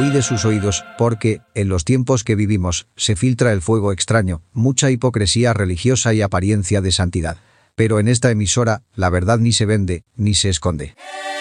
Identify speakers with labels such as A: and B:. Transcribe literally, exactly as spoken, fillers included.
A: huí de sus oídos, porque, en los tiempos que vivimos, se filtra el fuego extraño, mucha hipocresía religiosa y apariencia de santidad. Pero en esta emisora, la verdad ni se vende, ni se esconde.